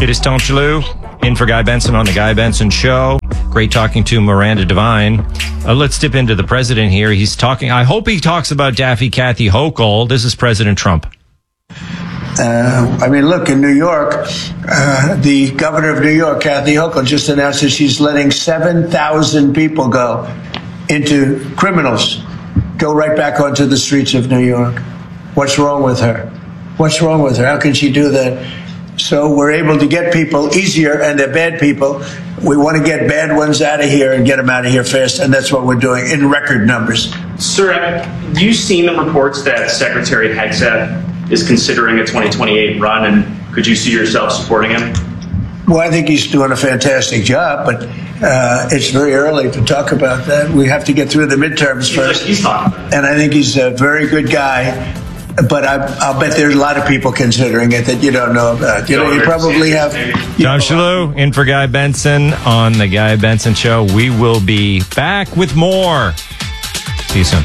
It is Tom Chalou, in for Guy Benson on The Guy Benson Show. Great talking to Miranda Devine. Let's dip into the president here. He's talking, I hope he talks about Daffy Kathy Hochul. This is President Trump. Look, in New York, the governor of New York, Kathy Hochul, just announced that she's letting 7,000 people go into criminals, go right back onto the streets of New York. What's wrong with her? What's wrong with her? How can she do that? So we're able to get people easier, and they're bad people. We want to get bad ones out of here and get them out of here fast, and that's what we're doing in record numbers. Sir, have you seen the reports that Secretary Hegseth is considering a 2028 run, and could you see yourself supporting him? Well, I think he's doing a fantastic job, but it's very early to talk about that. We have to get through the midterms first. He's talking about it. And I think he's a very good guy. But I'll bet there's a lot of people considering it that you don't know about. You probably have. Tom Chalou, in for Guy Benson on The Guy Benson Show. We will be back with more. See you soon.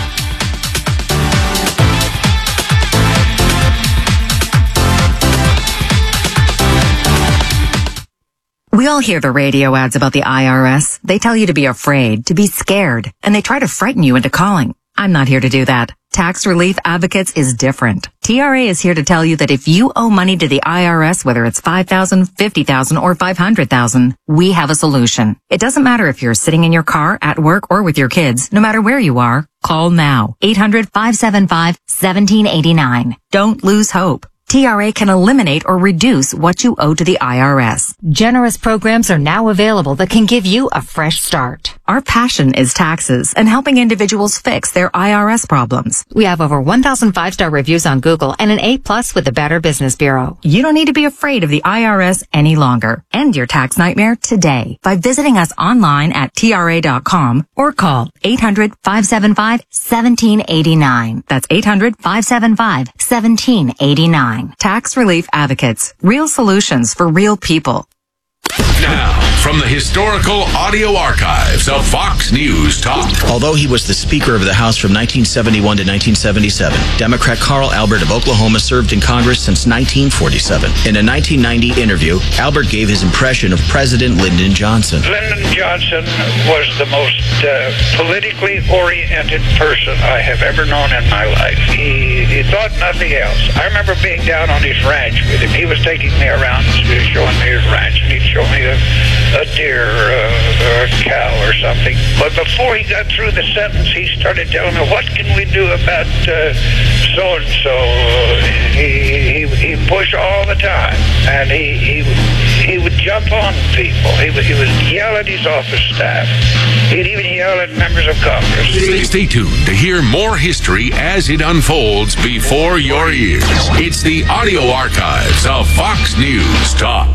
We all hear the radio ads about the IRS. They tell you to be afraid, to be scared, and they try to frighten you into calling. I'm not here to do that. Tax Relief Advocates is different. TRA is here to tell you that if you owe money to the IRS, whether it's $5,000, $50,000, or $500,000, we have a solution. It doesn't matter if you're sitting in your car, at work, or with your kids. No matter where you are, call now. 800-575-1789. Don't lose hope. TRA can eliminate or reduce what you owe to the IRS. Generous programs are now available that can give you a fresh start. Our passion is taxes and helping individuals fix their IRS problems. We have over 1,000 5-star reviews on Google and an A+ with the Better Business Bureau. You don't need to be afraid of the IRS any longer. End your tax nightmare today by visiting us online at TRA.com or call 800-575-1789. That's 800-575-1789. Tax Relief Advocates. Real solutions for real people. Now, from the historical audio archives of Fox News Talk. Although he was the Speaker of the House from 1971 to 1977, Democrat Carl Albert of Oklahoma served in Congress since 1947. In a 1990 interview, Albert gave his impression of President Lyndon Johnson. Lyndon Johnson was the most politically oriented person I have ever known in my life. He thought nothing else. I remember being down on his ranch with him. He was taking me around, showing me his ranch, and he'd show me a deer or a cow or something. But before he got through the sentence, he started telling me, what can we do about so-and-so? He pushed all the time. And he would jump on people. He would yell at his office staff. He'd even yell at members of Congress. Stay tuned to hear more history as it unfolds before your ears. It's the audio archives of Fox News Talk.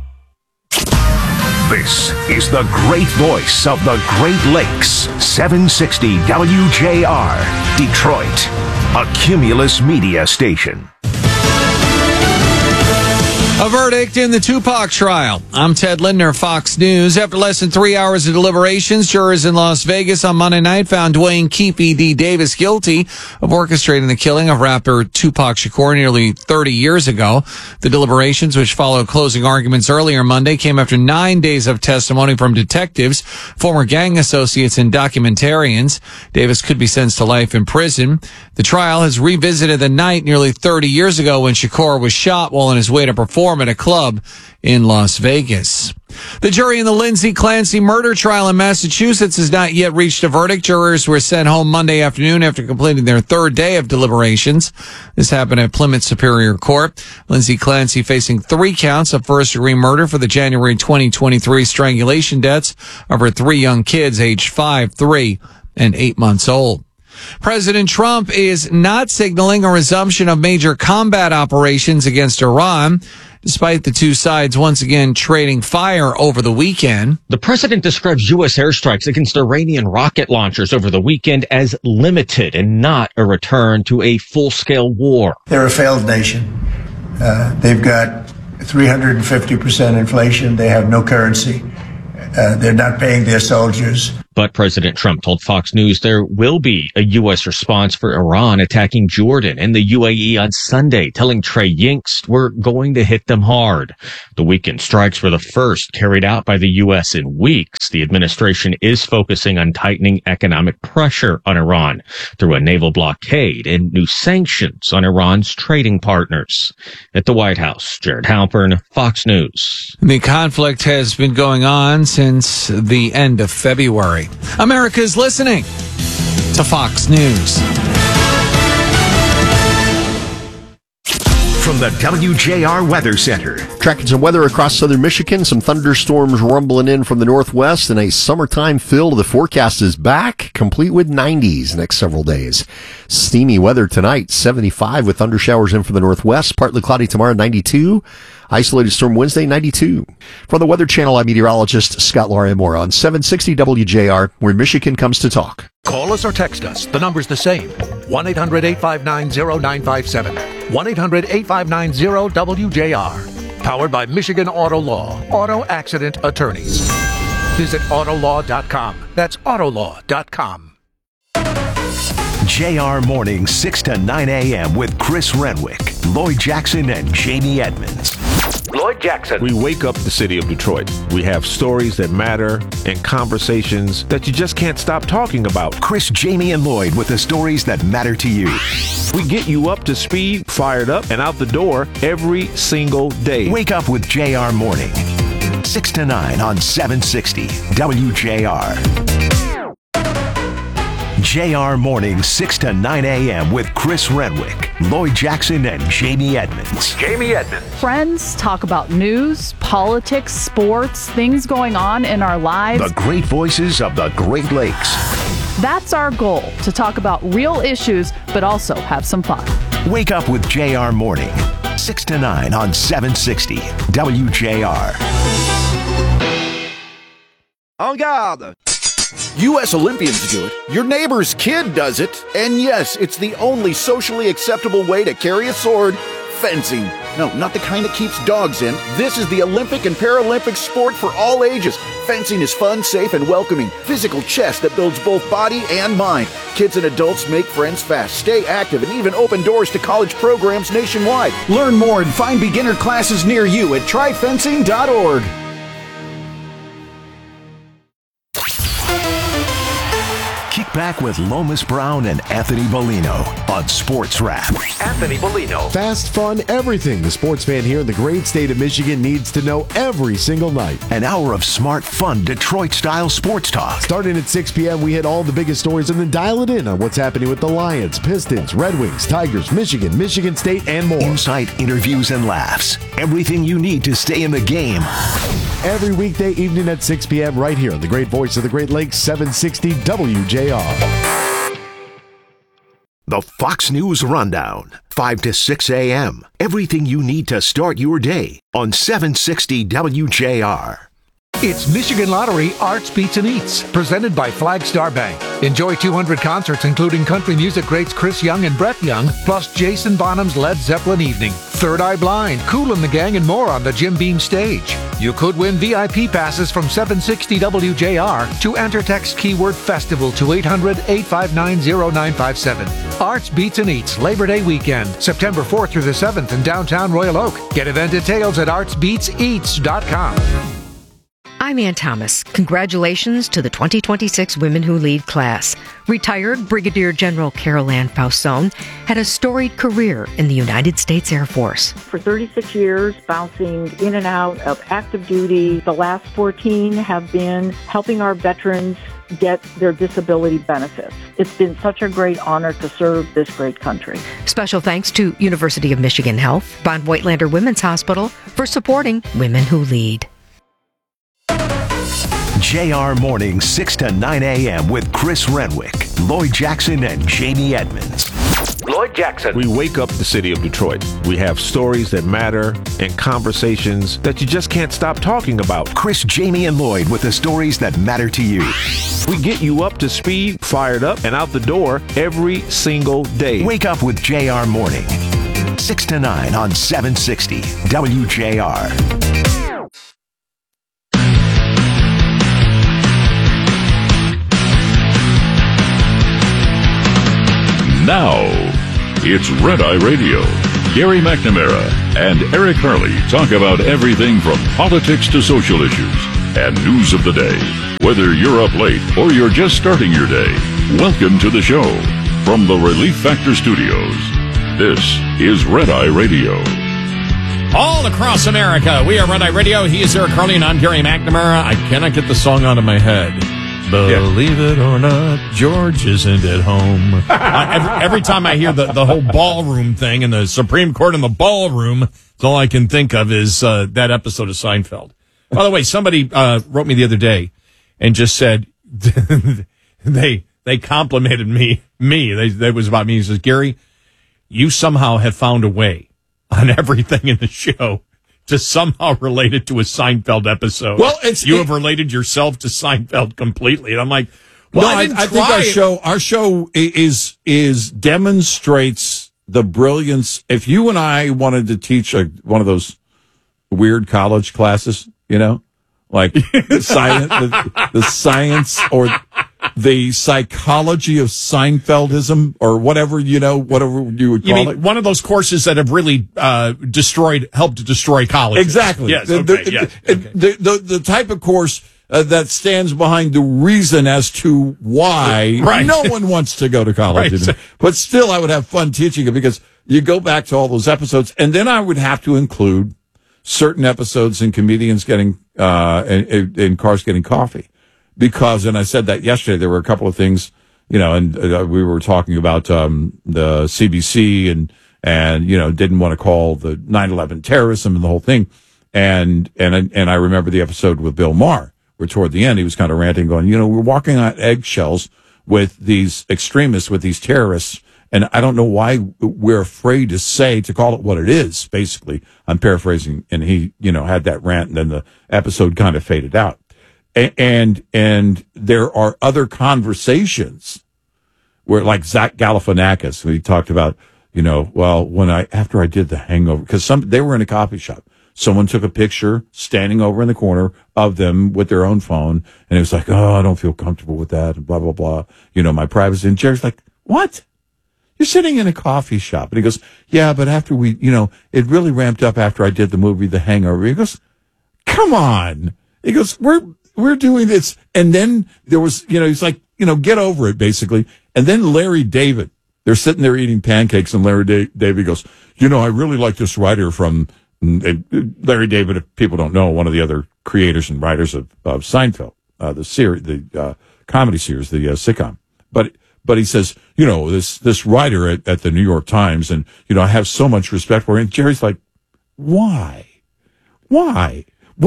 This is the great voice of the Great Lakes, 760 WJR, Detroit, a Cumulus media station. A verdict in the Tupac trial. I'm Ted Lindner, Fox News. After less than 3 hours of deliberations, jurors in Las Vegas on Monday night found Dwayne Keefe D. Davis guilty of orchestrating the killing of rapper Tupac Shakur nearly 30 years ago. The deliberations, which followed closing arguments earlier Monday, came after 9 days of testimony from detectives, former gang associates, and documentarians. Davis could be sentenced to life in prison. The trial has revisited the night nearly 30 years ago when Shakur was shot while on his way to perform at a club in Las Vegas. The jury in the Lindsay Clancy murder trial in Massachusetts has not yet reached a verdict. Jurors were sent home Monday afternoon after completing their third day of deliberations. This happened at Plymouth Superior Court. Lindsay Clancy facing 3 counts of first-degree murder for the January 2023 strangulation deaths of her 3 young kids aged 5, 3, and 8 months old. President Trump is not signaling a resumption of major combat operations against Iran, despite the two sides once again trading fire over the weekend. The president describes U.S. airstrikes against Iranian rocket launchers over the weekend as limited and not a return to a full-scale war. They're a failed nation. They've got 350% inflation. They have no currency. They're not paying their soldiers. But President Trump told Fox News there will be a U.S. response for Iran attacking Jordan and the UAE on Sunday, telling Trey Yingst we're going to hit them hard. The weekend strikes were the first carried out by the U.S. in weeks. The administration is focusing on tightening economic pressure on Iran through a naval blockade and new sanctions on Iran's trading partners. At the White House, Jared Halpern, Fox News. The conflict has been going on since the end of February. America's listening to Fox News. From the WJR Weather Center. Tracking some weather across southern Michigan, some thunderstorms rumbling in from the northwest, and a summertime feel to the forecast is back, complete with 90s next several days. Steamy weather tonight, 75 with thundershowers in from the northwest, partly cloudy tomorrow, 92. Isolated storm Wednesday, 92. From the Weather Channel, I'm meteorologist Scott Larimore on 760 WJR, where Michigan comes to talk. Call us or text us. The number's the same. 1-800-859-0957. 1-800-859-0WJR. Powered by Michigan Auto Law. Auto Accident Attorneys. Visit autolaw.com. That's autolaw.com. JR Morning, 6 to 9 a.m. with Chris Renwick, Lloyd Jackson, and Jamie Edmonds. Lloyd Jackson. We wake up the city of Detroit. We have stories that matter and conversations that you just can't stop talking about. Chris, Jamie, and Lloyd with the stories that matter to you. We get you up to speed, fired up, and out the door every single day. Wake up with JR Morning, 6 to 9 on 760 WJR. JR Morning, 6 to 9 a.m. with Chris Renwick, Lloyd Jackson, and Jamie Edmonds. Jamie Edmonds. Friends talk about news, politics, sports, things going on in our lives. The great voices of the Great Lakes. That's our goal, to talk about real issues, but also have some fun. Wake up with JR Morning, 6 to 9 on 760 WJR. En garde! U.S. Olympians do it. Your neighbor's kid does it. And yes, it's the only socially acceptable way to carry a sword. Fencing. No, not the kind that keeps dogs in. This is the Olympic and Paralympic sport for all ages. Fencing is fun, safe, and welcoming. Physical chess that builds both body and mind. Kids and adults make friends fast, stay active, and even open doors to college programs nationwide. Learn more and find beginner classes near you at tryfencing.org. Kick back with Lomas Brown and Anthony Bellino on Sports Wrap. Anthony Bellino. Fast, fun, everything the sports fan here in the great state of Michigan needs to know every single night. An hour of smart, fun, Detroit-style sports talk. Starting at 6 p.m., we hit all the biggest stories and then dial it in on what's happening with the Lions, Pistons, Red Wings, Tigers, Michigan State, and more. Insight, interviews, and laughs. Everything you need to stay in the game. Every weekday evening at 6 p.m. right here on the great voice of the Great Lakes, 760 WJR. The Fox News Rundown, 5 to 6 a.m. Everything you need to start your day on 760 WJR. It's Michigan Lottery Arts, Beats, and Eats, presented by Flagstar Bank. Enjoy 200 concerts, including country music greats Chris Young and Brett Young, plus Jason Bonham's Led Zeppelin Evening, Third Eye Blind, Kool and the Gang, and more on the Jim Beam stage. You could win VIP passes from 760 WJR. To enter, text keyword festival to 800-859-0957. Arts, Beats, and Eats, Labor Day weekend, September 4th through the 7th in downtown Royal Oak. Get event details at artsbeatseats.com. I'm Ann Thomas. Congratulations to the 2026 Women Who Lead class. Retired Brigadier General Carol Ann Fausone had a storied career in the United States Air Force. For 36 years, bouncing in and out of active duty. The last 14 have been helping our veterans get their disability benefits. It's been such a great honor to serve this great country. Special thanks to University of Michigan Health, Von Voigtlander Women's Hospital for supporting Women Who Lead. JR Morning, 6 to 9 a.m. with Chris Renwick, Lloyd Jackson, and Jamie Edmonds. Lloyd Jackson. We wake up the city of Detroit. We have stories that matter and conversations that you just can't stop talking about. Chris, Jamie, and Lloyd with the stories that matter to you. We get you up to speed, fired up, and out the door every single day. Wake up with JR Morning, 6 to 9 on 760 WJR. Now, it's Red Eye Radio. Gary McNamara and Eric Harley talk about everything from politics to social issues and news of the day. Whether you're up late or you're just starting your day, welcome to the show. From the Relief Factor Studios, this is Red Eye Radio. All across America, we are Red Eye Radio. He is Eric Harley, and I'm Gary McNamara. I cannot get the song out of my head. Believe it or not, George isn't at home. Every time I hear the whole ballroom thing and the Supreme Court in the ballroom, that's all I can think of is that episode of Seinfeld. By the way, somebody wrote me the other day and just said they complimented me. That was about me. He says, Gary, you somehow have found a way on everything in the show to somehow relate it to a Seinfeld episode. Well, you have related yourself to Seinfeld completely, and I'm like, well, no, I think our show is demonstrates the brilliance. If you and I wanted to teach one of those weird college classes, like the science or the psychology of Seinfeldism or whatever you would call it. One of those courses that have really helped to destroy college. Exactly. Yes. The type of course that stands behind the reason as to why no one wants to go to college. Right. But still, I would have fun teaching it because you go back to all those episodes, and then I would have to include certain episodes in comedians getting in cars getting coffee. Because, and I said that yesterday, there were a couple of things, and we were talking about the CBC and didn't want to call the 9/11 terrorism and the whole thing. And I remember the episode with Bill Maher, where toward the end he was kind of ranting, going, we're walking on eggshells with these extremists, with these terrorists, and I don't know why we're afraid to call it what it is, basically. I'm paraphrasing, and he, had that rant, and then the episode kind of faded out. And there are other conversations where, like Zach Galifianakis, he talked about, after I did The Hangover, because they were in a coffee shop. Someone took a picture standing over in the corner of them with their own phone, and it was like, oh, I don't feel comfortable with that, and blah, blah, blah. My privacy. And Jerry's like, what? You're sitting in a coffee shop. And he goes, yeah, but after it really ramped up after I did the movie The Hangover. He goes, come on. He goes, we're doing this. And then there was, he's like, get over it, basically. And then Larry David, they're sitting there eating pancakes, and Larry David goes, I really like this writer from Larry David, if people don't know, one of the other creators and writers of Seinfeld, the comedy series, the sitcom. But he says, this writer at the New York Times, and, I have so much respect for him. And Jerry's like, why? Why? Why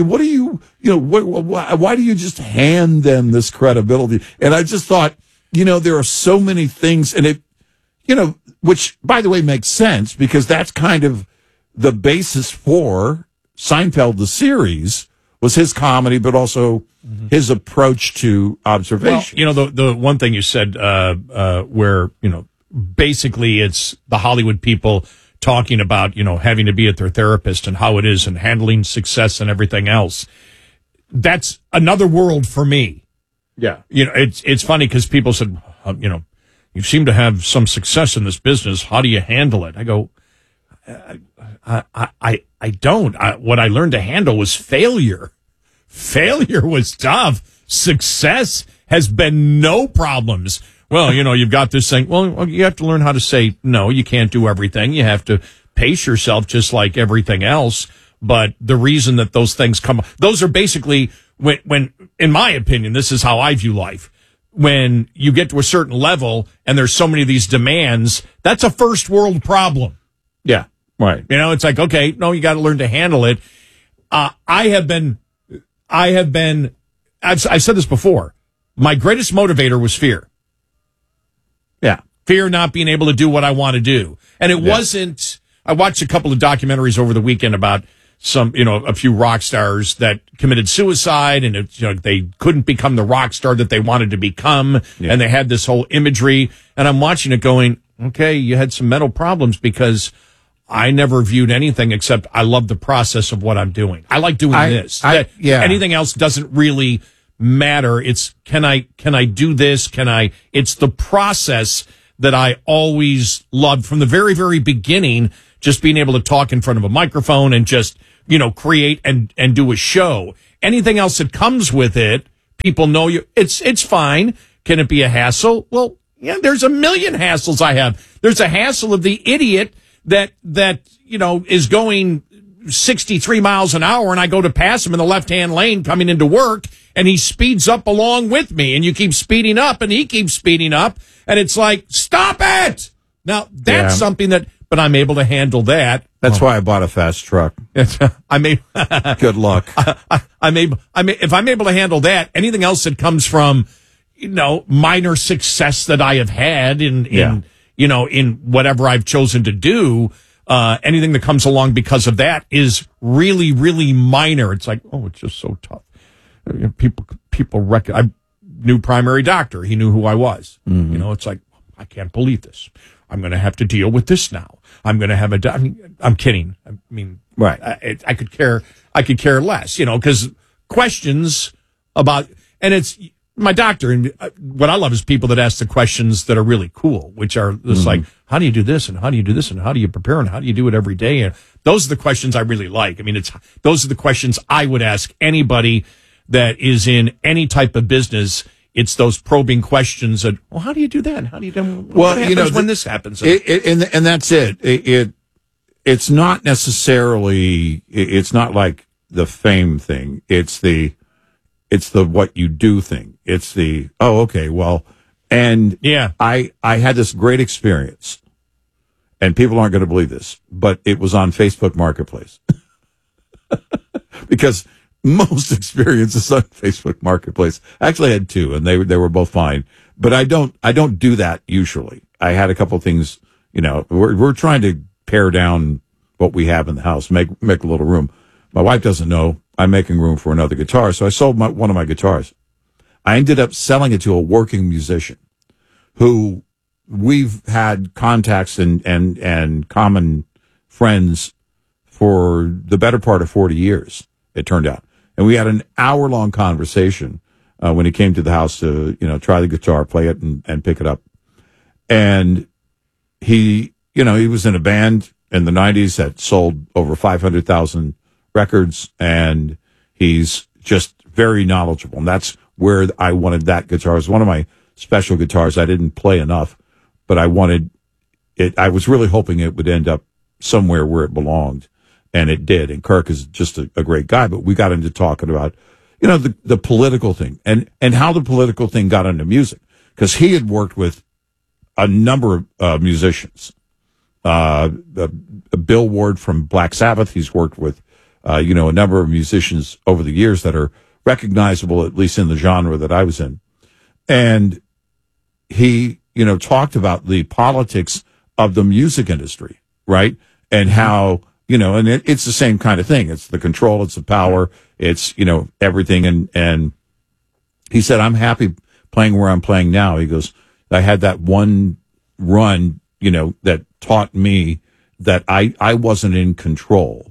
do you just hand them this credibility? And I just thought, there are so many things, and it, which, by the way, makes sense, because that's kind of the basis for Seinfeld, the series, was his comedy, but also his approach to observation. Well, the one thing you said, where, basically it's the Hollywood people talking about, having to be at their therapist and how it is and handling success and everything else. That's another world for me. Yeah. It's funny because people said, you seem to have some success in this business. How do you handle it? I go, I don't. What I learned to handle was failure. Failure was tough. Success has been no problems. Well, you've got this thing. Well, you have to learn how to say, no, you can't do everything. You have to pace yourself just like everything else. But the reason that those things those are basically when, in my opinion, this is how I view life. When you get to a certain level and there's so many of these demands, that's a first world problem. Yeah. Right. It's like, okay, no, you got to learn to handle it. I've said this before. My greatest motivator was fear. Yeah. Fear not being able to do what I want to do. And it wasn't, I watched a couple of documentaries over the weekend about a few rock stars that committed suicide, and they couldn't become the rock star that they wanted to become. Yeah. And they had this whole imagery, and I'm watching it going, okay, you had some mental problems, because I never viewed anything except I love the process of what I'm doing. I like doing this. Anything else doesn't really matter. It's can I do this? It's the process that I always loved from the very, very beginning, just being able to talk in front of a microphone and just, create and do a show. Anything else that comes with it, people know you. It's fine. Can it be a hassle? Well, yeah, there's a million hassles I have. There's a hassle of the idiot that is going 63 miles an hour, and I go to pass him in the left-hand lane coming into work, and he speeds up along with me, and you keep speeding up, and he keeps speeding up, and it's like, stop it! Now, that's something but I'm able to handle that. That's why I bought a fast truck. Good luck. If I'm able to handle that, anything else that comes from, minor success that I have had in whatever I've chosen to do, anything that comes along because of that is really, really minor. It's like, it's just so tough. People I knew primary doctor. He knew who I was. Mm-hmm. It's like, I can't believe this. I'm going to have to deal with this now. I'm going to have I'm kidding. I mean, right. I could care less, because questions about, and it's my doctor. And what I love is people that ask the questions that are really cool, which are just like, how do you do this? And how do you do this? And how do you prepare? And how do you do it every day? And those are the questions I really like. I mean, those are the questions I would ask anybody that is in any type of business. It's those probing questions that, how do you do that? How do you do? What happens when this happens? And that's it. It's not necessarily. It's not like the fame thing. It's the what you do thing. It's the and yeah. I had this great experience, and people aren't going to believe this, but it was on Facebook Marketplace because. Most experiences on Facebook Marketplace. Actually, I had two, and they were both fine. But I don't do that usually. I had a couple of things. We're trying to pare down what we have in the house, make a little room. My wife doesn't know I'm making room for another guitar, so I sold one of my guitars. I ended up selling it to a working musician who we've had contacts and common friends for the better part of 40 years. It turned out. And we had an hour-long conversation when he came to the house to, try the guitar, play it, and pick it up. And he was in a band in the 90s that sold over 500,000 records, and he's just very knowledgeable. And that's where I wanted that guitar. It was one of my special guitars. I didn't play enough, but I wanted it. I was really hoping it would end up somewhere where it belonged. And it did. And Kirk is just a great guy. But we got into talking about, the political thing and how the political thing got into music. Because he had worked with a number of musicians. Bill Ward from Black Sabbath. He's worked with, a number of musicians over the years that are recognizable, at least in the genre that I was in. And he, talked about the politics of the music industry, right? And how... and it's the same kind of thing. It's the control, it's the power, it's, everything. And he said, I'm happy playing where I'm playing now. He goes, I had that one run, that taught me that I wasn't in control.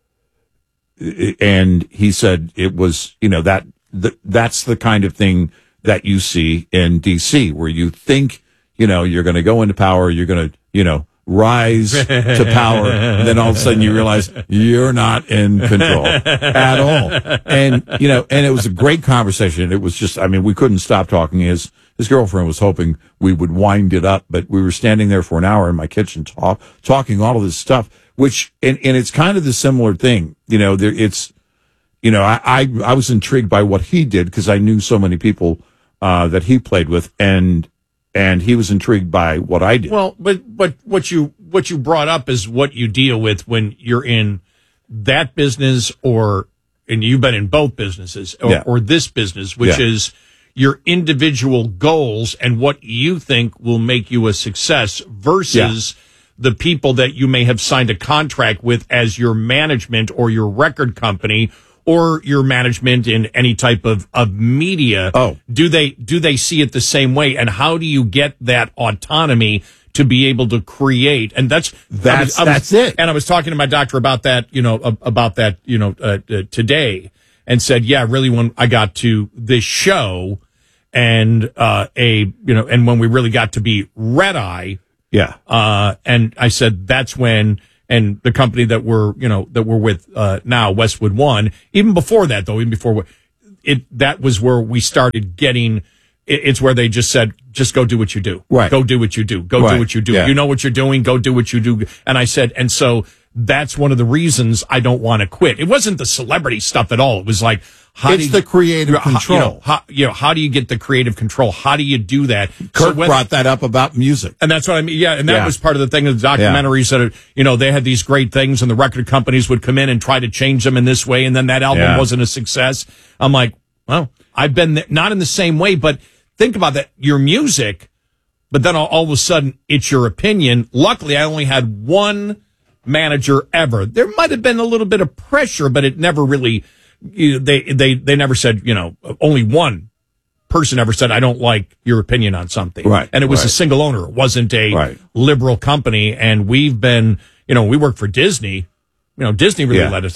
And he said it was, that's the kind of thing that you see in DC, where you think, you're going to go into power, you're going to, rise to power, and then all of a sudden you realize you're not in control at all. And and it was a great conversation. It was just, we couldn't stop talking. His girlfriend was hoping we would wind it up, but we were standing there for an hour in my kitchen talking all of this stuff, which and it's kind of the similar thing. I was intrigued by what he did because I knew so many people that he played with, and he was intrigued by what I did. Well, but what you brought up is what you deal with when you're in that business, and you've been in both businesses, or this business, which is your individual goals and what you think will make you a success versus the people that you may have signed a contract with as your management or your record company or your management in any type of media. Oh. Do they see it the same way? And how do you get that autonomy to be able to create? And that's it. And I was talking to my doctor about that, today, and said, really, when I got to this show and and when we really got to be Red Eye. Yeah. And I said, that's when, and the company that we're with, now, Westwood One, even before that, though, that was where we started getting, it's where they just said, just go do what you do. Right. Go do what you do. Go do what you do. Yeah. You know what you're doing. Go do what you do. And I said, and so that's one of the reasons I don't want to quit. It wasn't the celebrity stuff at all. It was like, it's the creative control. How do you get the creative control? How do you do that? Kirk brought that up about music. And that's what I mean. Yeah. And that was part of the thing of the documentaries that, they had these great things and the record companies would come in and try to change them in this way. And then that album wasn't a success. I'm like, well, I've been there, not in the same way, but think about that. Your music, but then all of a sudden it's your opinion. Luckily, I only had one manager ever. There might have been a little bit of pressure, but it never really, they never said, only one person ever said, I don't like your opinion on something. Right. And it was a single owner. It wasn't a liberal company. And we've been, we work for Disney. Disney really let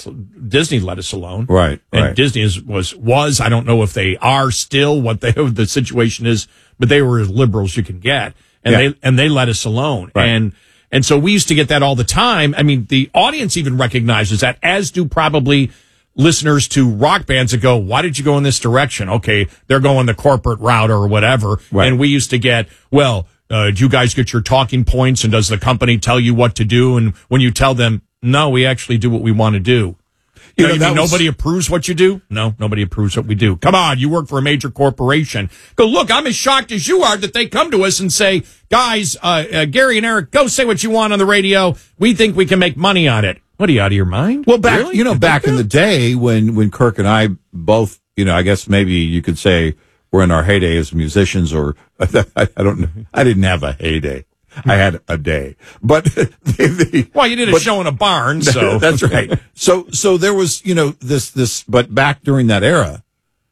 us alone. Right. And Disney was, I don't know if they are still what the situation is, but they were as liberal as you can get. And they let us alone. Right. And so we used to get that all the time. I mean, the audience even recognizes that, as do probably listeners to rock bands that go, why did you go in this direction? Okay, they're going the corporate route or whatever. Right. And we used to get, do you guys get your talking points? And does the company tell you what to do? And when you tell them, no, we actually do what we want to do. You mean nobody approves what you do? No, nobody approves what we do. Come on, you work for a major corporation. Go, look, I'm as shocked as you are that they come to us and say, guys, Gary and Eric, go say what you want on the radio. We think we can make money on it. What, are you out of your mind? Well, back in the day when Kirk and I both, I guess maybe you could say we're in our heyday as musicians, or I don't know. I didn't have a heyday. I had a day, but well, you did a show in a barn, so that's right. So there was, this, but back during that era,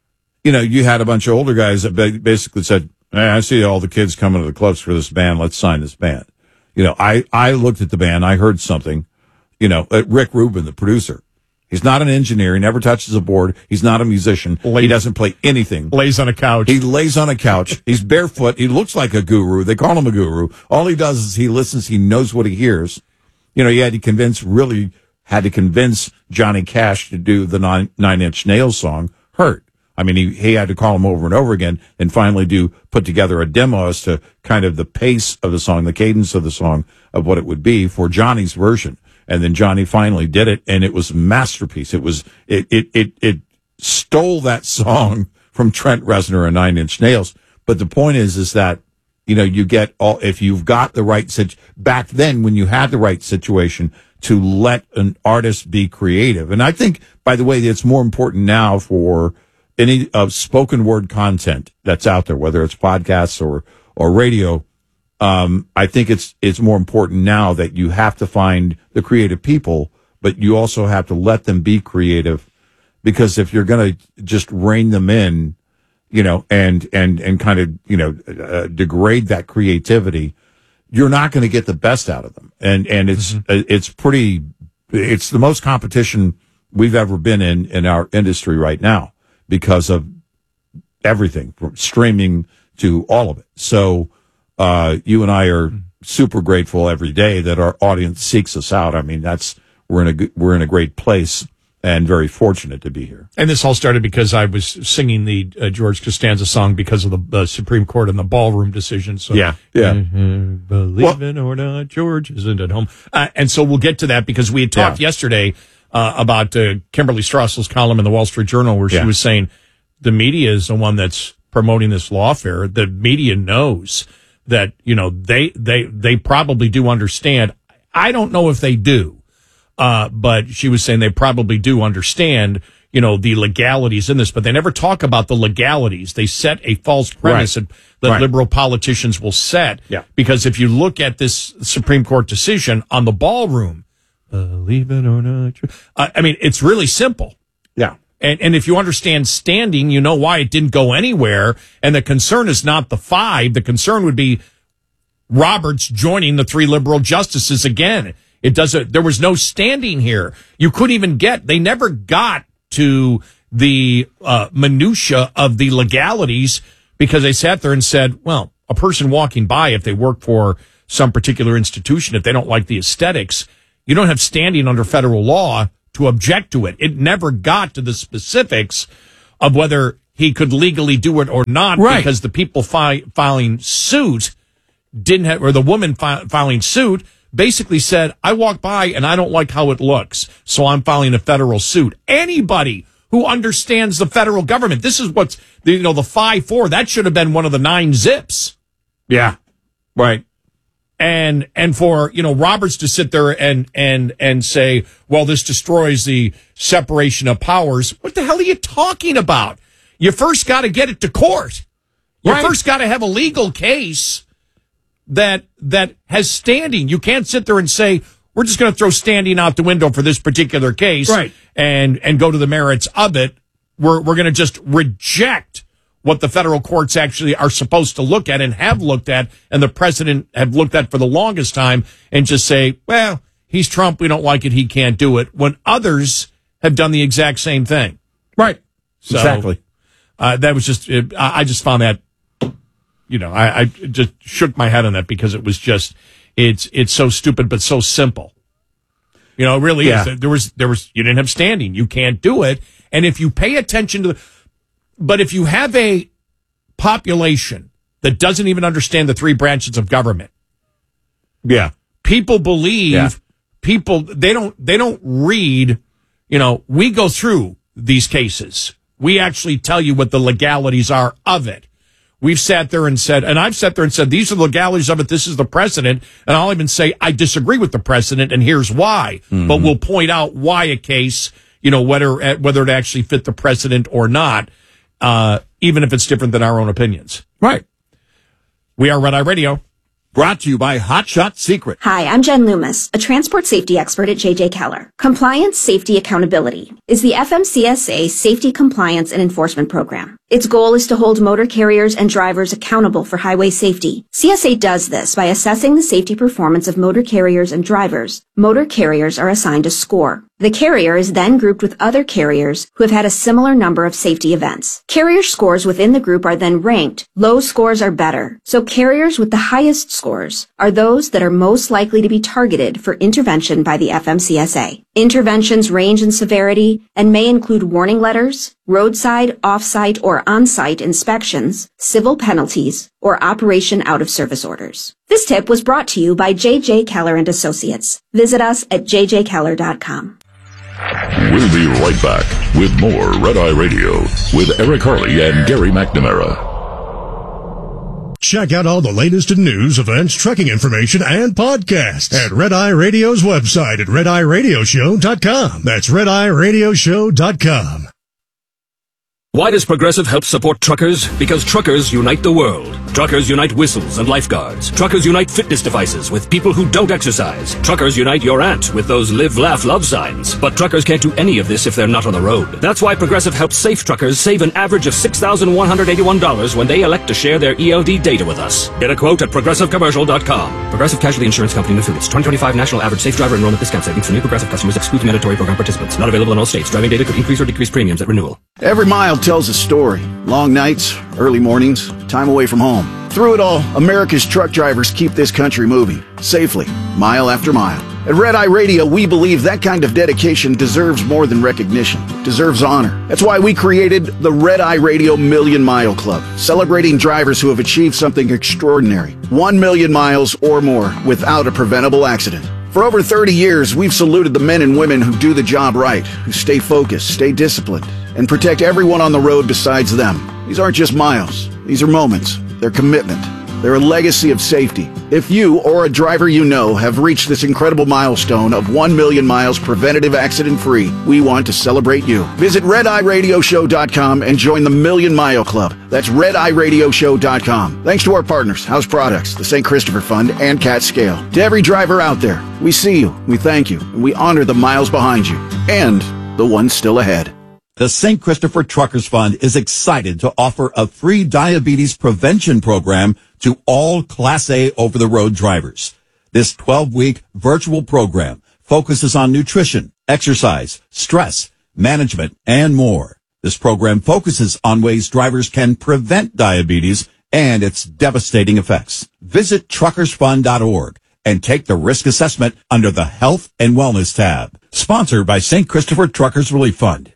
you had a bunch of older guys that basically said, I see all the kids coming to the clubs for this band. Let's sign this band. I looked at the band. I heard something, Rick Rubin, the producer. He's not an engineer. He never touches a board. He's not a musician. He doesn't play anything. Lays on a couch. He lays on a couch. He's barefoot. He looks like a guru. They call him a guru. All he does is he listens. He knows what he hears. He had to convince Johnny Cash to do the Nine Inch Nails song, Hurt. I mean, he had to call him over and over again and finally put together a demo as to kind of the pace of the song, the cadence of the song, of what it would be for Johnny's version. And then Johnny finally did it, and it was a masterpiece. It stole that song from Trent Reznor and Nine Inch Nails. But the point is that, you get if you've got the right back then when you had the right situation to let an artist be creative. And I think, by the way, it's more important now for any spoken word content that's out there, whether it's podcasts or radio. I think it's more important now that you have to find the creative people, but you also have to let them be creative, because if you're going to just rein them in, and kind of, degrade that creativity, you're not going to get the best out of them. And it's the most competition we've ever been in our industry right now, because of everything from streaming to all of it. So, you and I are super grateful every day that our audience seeks us out. I mean, we're in a great place and very fortunate to be here. And this all started because I was singing the George Costanza song because of the Supreme Court and the ballroom decision. So yeah. Believe it or not, George isn't at home. And so we'll get to that, because we had talked yesterday about Kimberly Strassel's column in the Wall Street Journal, where she was saying the media is the one that's promoting this lawfare. The media knows that, they probably do understand. I don't know if they do. But she was saying they probably do understand, the legalities in this, but they never talk about the legalities. They set a false premise that liberal politicians will set. Yeah. Because if you look at this Supreme Court decision on the ballroom, believe it or not, I mean, it's really simple. Yeah. And if you understand standing, you know why it didn't go anywhere. And the concern is not the 5. The concern would be Roberts joining the 3 liberal justices again. There was no standing here. You couldn't even they never got to the minutia of the legalities because they sat there and said, well, a person walking by, if they work for some particular institution, if they don't like the aesthetics, you don't have standing under federal law to object to it. It never got to the specifics of whether he could legally do it or not, because the people filing suit didn't have, or the woman filing suit basically said, I walk by and I don't like how it looks, so I'm filing a federal suit. Anybody who understands the federal government, this is what's, the 5-4, that should have been one of the 9 zips. Yeah. Right. And for, Roberts to sit there and say, well, this destroys the separation of powers. What the hell are you talking about? You first got to get it to court. You first got to have a legal case that has standing. You can't sit there and say, we're just going to throw standing out the window for this particular case, and go to the merits of it. We're going to just reject what the federal courts actually are supposed to look at and have looked at, and the president have looked at for the longest time, and just say, well, he's Trump, we don't like it, he can't do it, when others have done the exact same thing. Right. So, exactly. That was just, I just found that, I just shook my head on that, because it was just, it's so stupid, but so simple. It really is. There was, you didn't have standing. You can't do it. And if you pay attention to but if you have a population that doesn't even understand the 3 branches of government, people believe, they don't read, we go through these cases. We actually tell you what the legalities are of it. We've sat there and said, and I've sat there and said, these are the legalities of it. This is the precedent. And I'll even say, I disagree with the precedent, and here's why. But we'll point out why a case, whether it actually fit the precedent or not, even if it's different than our own opinions. Right. We are Red Eye Radio. Brought to you by Hot Shot Secret. Hi, I'm Jen Loomis, a transport safety expert at JJ Keller. Compliance, Safety, Accountability is the FMCSA Safety, Compliance, and Enforcement Program. Its goal is to hold motor carriers and drivers accountable for highway safety. CSA does this by assessing the safety performance of motor carriers and drivers. Motor carriers are assigned a score. The carrier is then grouped with other carriers who have had a similar number of safety events. Carrier scores within the group are then ranked. Low scores are better. So carriers with the highest scores are those that are most likely to be targeted for intervention by the FMCSA. Interventions range in severity and may include warning letters, roadside, off-site, or on-site inspections, civil penalties, or operation out-of-service orders. This tip was brought to you by J.J. Keller & Associates. Visit us at jjkeller.com. We'll be right back with more Red Eye Radio with Eric Harley and Gary McNamara. Check out all the latest in news, events, trucking information, and podcasts at Red Eye Radio's website at rediradioshow.com. That's rediradioshow.com. Why does Progressive help support truckers? Because truckers unite the world. Truckers unite whistles and lifeguards. Truckers unite fitness devices with people who don't exercise. Truckers unite your aunt with those live, laugh, love signs. But truckers can't do any of this if they're not on the road. That's why Progressive helps safe truckers save an average of $6,181 when they elect to share their ELD data with us. Get a quote at ProgressiveCommercial.com. Progressive Casualty Insurance Company and Affiliates. 2025 National Average Safe Driver Enrollment Discount Savings for new Progressive customers excludes mandatory program participants. Not available in all states. Driving data could increase or decrease premiums at renewal. Every mile tells a story. Long nights, early mornings, time away from home. Through it all, America's truck drivers keep this country moving, safely, mile after mile. At Red Eye Radio, we believe that kind of dedication deserves more than recognition, deserves honor. That's why we created the Red Eye Radio Million Mile Club, celebrating drivers who have achieved something extraordinary. 1 million miles or more without a preventable accident. For over 30 years, we've saluted the men and women who do the job right, who stay focused, stay disciplined, and protect everyone on the road besides them. These aren't just miles. These are moments. They're commitment. They're a legacy of safety. If you or a driver you know have reached this incredible milestone of 1 million miles preventative accident-free, we want to celebrate you. Visit RedEyeRadioShow.com and join the Million Mile Club. That's RedEyeRadioShow.com. Thanks to our partners, House Products, the St. Christopher Fund, and Cat Scale. To every driver out there, we see you, we thank you, and we honor the miles behind you, and the ones still ahead. The St. Christopher Truckers Fund is excited to offer a free diabetes prevention program to all Class A over-the-road drivers. This 12-week virtual program focuses on nutrition, exercise, stress, management, and more. This program focuses on ways drivers can prevent diabetes and its devastating effects. Visit truckersfund.org and take the risk assessment under the Health and Wellness tab. Sponsored by St. Christopher Truckers Relief Fund.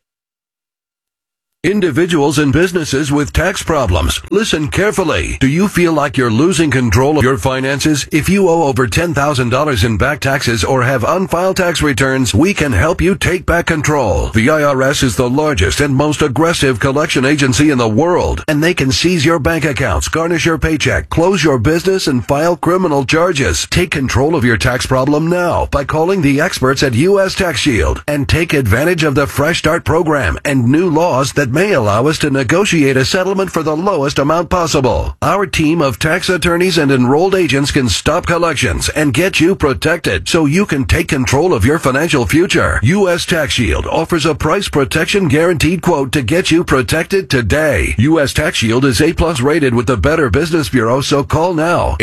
Individuals and businesses with tax problems, listen carefully. Do you feel like you're losing control of your finances? If you owe over $10,000 in back taxes or have unfiled tax returns, we can help you take back control. The IRS is the largest and most aggressive collection agency in the world, and they can seize your bank accounts, garnish your paycheck, close your business, and file criminal charges. Take control of your tax problem now by calling the experts at U.S. Tax Shield and take advantage of the Fresh Start program and new laws that may allow us to negotiate a settlement for the lowest amount possible. Our team of tax attorneys and enrolled agents can stop collections and get you protected so you can take control of your financial future. U.S. Tax Shield offers a price protection guaranteed quote to get you protected today. U.S. Tax Shield is A+ rated with the Better Business Bureau, so call now.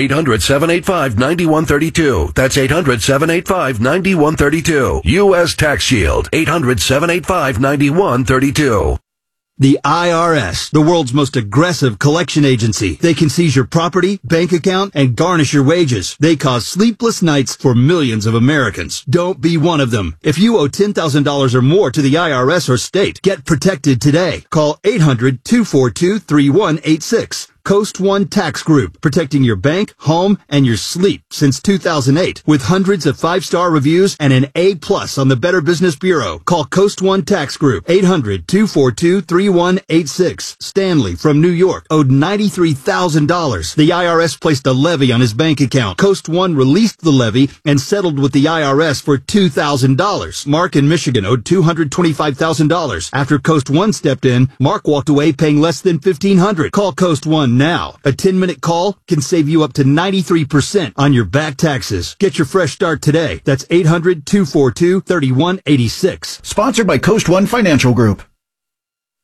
800-785-9132. That's 800-785-9132. U.S. Tax Shield. 800-785-9132. The IRS, the world's most aggressive collection agency. They can seize your property, bank account, and garnish your wages. They cause sleepless nights for millions of Americans. Don't be one of them. If you owe $10,000 or more to the IRS or state, get protected today. Call 800-242-3186. Coast One Tax Group, protecting your bank, home, and your sleep since 2008. With hundreds of 5-star reviews and an A+ on the Better Business Bureau. Call Coast One Tax Group, 800-242-3186. Stanley from New York owed $93,000. The IRS placed a levy on his bank account. Coast One released the levy and settled with the IRS for $2,000. Mark in Michigan owed $225,000. After Coast One stepped in, Mark walked away paying less than $1,500. Call Coast One now. A 10-minute call can save you up to 93% on your back taxes. Get your fresh start today. That's 800-242-3186. Sponsored by Coast One Financial Group.